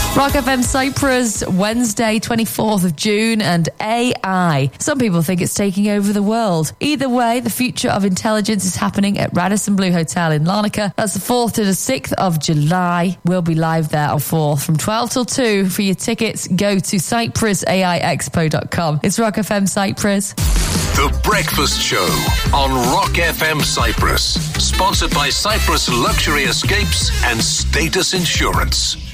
Rock FM Cyprus, Wednesday, 24th of June, and AI. Some people think it's taking over the world. Either way, the future of intelligence is happening at Radisson Blu Hotel in Larnaca. That's the 4th to the 6th of July. We'll be live there on 4th from 12 till 2. For your tickets, go to cyprusaiexpo.com. It's Rock FM Cyprus. The Breakfast Show on Rock FM Cyprus. Sponsored by Cyprus Luxury Escapes and Status Insurance.